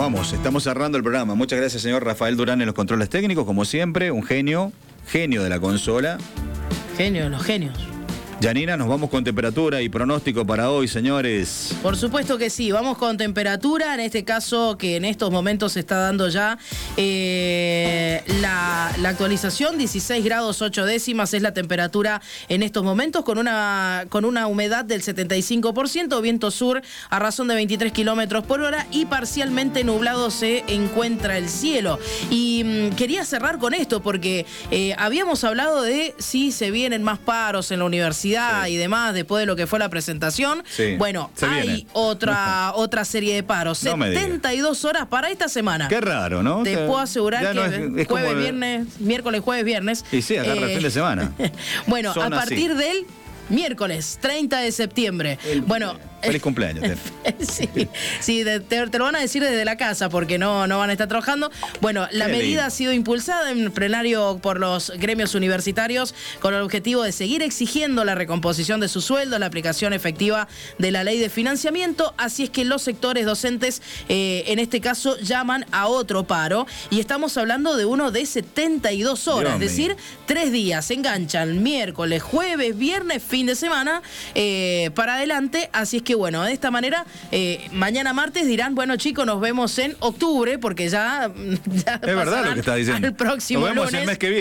vamos, estamos cerrando el programa. Muchas gracias, señor Rafael Durán, en los controles técnicos, como siempre, un genio de la consola. Genio de los genios. Yanina, nos vamos con temperatura y pronóstico para hoy, señores. Por supuesto que sí, vamos con temperatura, en este caso que en estos momentos se está dando ya la actualización, 16 grados 8 décimas es la temperatura en estos momentos, con una humedad del 75%, viento sur a razón de 23 kilómetros por hora y parcialmente nublado se encuentra el cielo. Y quería cerrar con esto porque habíamos hablado de si se vienen más paros en la universidad. Sí. Y demás, después de lo que fue la presentación. Sí, hay otra serie de paros. No 72 horas para esta semana. Qué raro, ¿no? Te puedo asegurar que es jueves, viernes, miércoles, jueves, viernes. Y sí, agarra el fin de semana. Bueno, a partir del miércoles 30 de septiembre. Feliz cumpleaños. Sí, te lo van a decir desde la casa porque no van a estar trabajando. Bueno, la medida ha sido impulsada en plenario por los gremios universitarios con el objetivo de seguir exigiendo la recomposición de sus sueldos, la aplicación efectiva de la ley de financiamiento. Así es que los sectores docentes, en este caso, llaman a otro paro y estamos hablando de uno de 72 horas, es decir, 3 días. Se enganchan miércoles, jueves, viernes, fin de semana para adelante. Así es que bueno, de esta manera, mañana martes dirán, bueno chicos, nos vemos en octubre, porque ya es verdad lo que está diciendo. Al próximo nos vemos lunes. el mes que viene.